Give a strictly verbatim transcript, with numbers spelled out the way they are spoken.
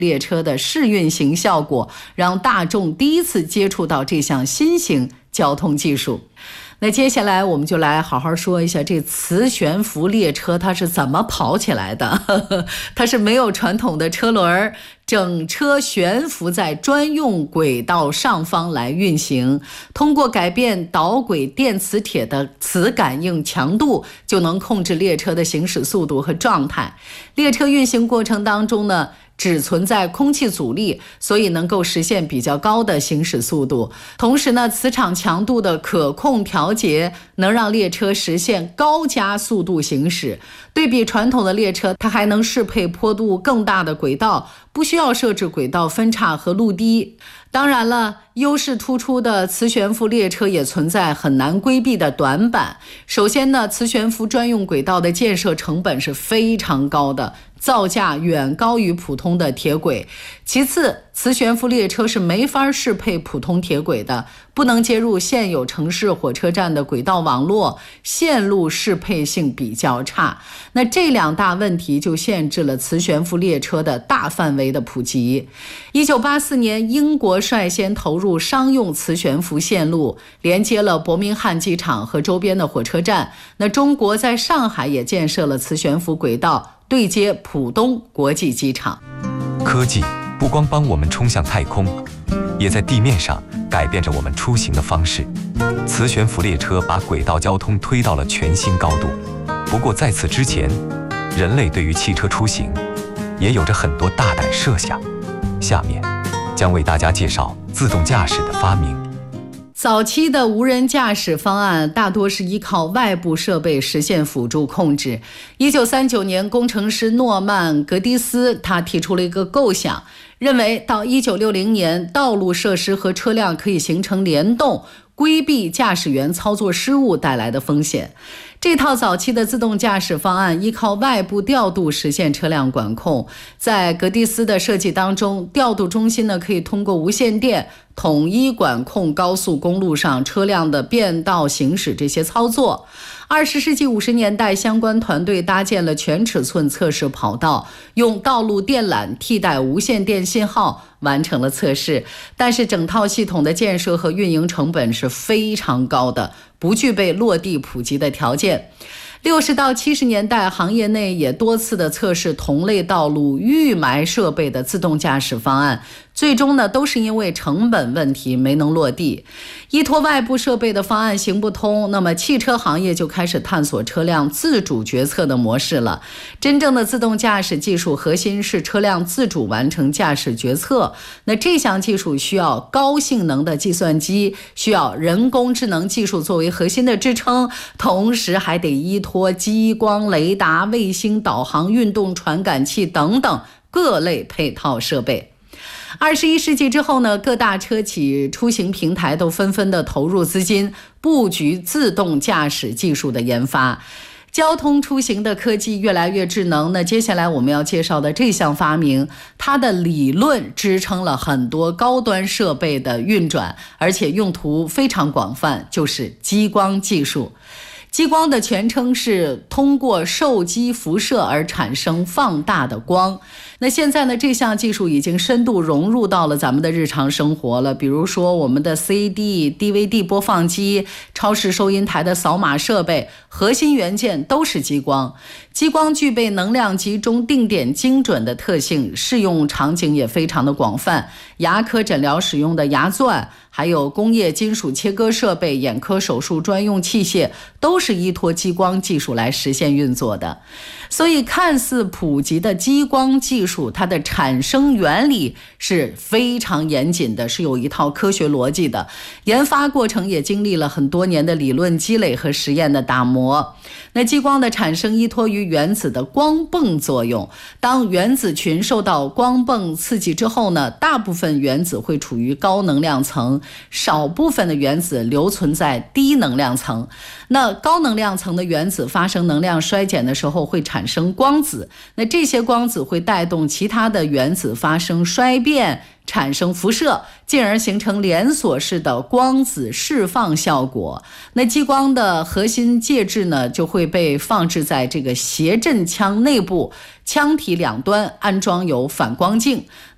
列车的试运行效果，让大众第一次接触到这项新型交通技术。那接下来我们就来好好说一下这磁悬浮列车它是怎么跑起来的。它是没有传统的车轮，整车悬浮在专用轨道上方来运行，通过改变导轨电磁铁的磁感应强度，就能控制列车的行驶速度和状态。列车运行过程当中呢，只存在空气阻力，所以能够实现比较高的行驶速度。同时呢，磁场强度的可控调节能让列车实现高加速度行驶。对比传统的列车，它还能适配坡度更大的轨道，不需要设置轨道分叉和路堤。当然了，优势突出的磁悬浮列车也存在很难规避的短板。首先呢，磁悬浮专用轨道的建设成本是非常高的，造价远高于普通的铁轨。其次，磁悬浮列车是没法适配普通铁轨的，不能接入现有城市火车站的轨道网络，线路适配性比较差。那这两大问题就限制了磁悬浮列车的大范围的普及。一九八四年，英国率先投入商用磁悬浮线路，连接了伯明翰机场和周边的火车站。那中国在上海也建设了磁悬浮轨道，对接浦东国际机场。 科技不光帮我们冲向太空，也在地面上改变着我们出行的方式。磁悬浮列车把轨道交通推到了全新高度。不过在此之前，人类对于汽车出行也有着很多大胆设想。下面将为大家介绍自动驾驶的发明。 早期的无人驾驶方案大多是依靠外部设备实现辅助控制。一九三九年，工程师诺曼·格迪斯他提出了一个构想，认为到一九六零年，道路设施和车辆可以形成联动，规避驾驶员操作失误带来的风险。这套早期的自动驾驶方案依靠外部调度实现车辆管控。在格迪斯的设计当中，调度中心呢可以通过无线电统一管控高速公路上车辆的变道行驶这些操作。二十世纪五十年代，相关团队搭建了全尺寸测试跑道，用道路电缆替代无线电信号，完成了测试。但是整套系统的建设和运营成本是非常高的，不具备落地普及的条件。六十到七十年代，行业内也多次的测试同类道路预埋设备的自动驾驶方案，最终呢都是因为成本问题没能落地。依托外部设备的方案行不通，那么汽车行业就开始探索车辆自主决策的模式了。真正的自动驾驶技术核心是车辆自主完成驾驶决策，那这项技术需要高性能的计算机，需要人工智能技术作为核心的支撑，同时还得依托激光、雷达、卫星导航、运动传感器等等各类配套设备。二十一世纪之后呢，各大车企出行平台都纷纷的投入资金，布局自动驾驶技术的研发。交通出行的科技越来越智能，那接下来我们要介绍的这项发明，它的理论支撑了很多高端设备的运转，而且用途非常广泛，就是激光技术。激光的全称是通过受激辐射而产生放大的光。那现在呢，这项技术已经深度融入到了咱们的日常生活了，比如说我们的 C D、D V D 播放机、超市收银台的扫码设备，核心元件都是激光。激光具备能量集中、定点精准的特性，适用场景也非常的广泛。牙科诊疗使用的牙钻，还有工业金属切割设备、眼科手术专用器械，都是依托激光技术来实现运作的。所以看似普及的激光技术，它的产生原理是非常严谨的，是有一套科学逻辑的。研发过程也经历了很多年的理论积累和实验的打磨。那激光的产生依托于原子的光泵作用。当原子群受到光泵刺激之后呢，大部分原子会处于高能量层，少部分的原子留存在低能量层。那高能量层的原子发生能量衰减的时候会产生光子，那这些光子会带动其他的原子发生衰变，产生辐射，进而形成连锁式的光子释放效果。那激光的核心介质呢，就会被放置在这个谐振腔内部，腔体两端安装有反光镜。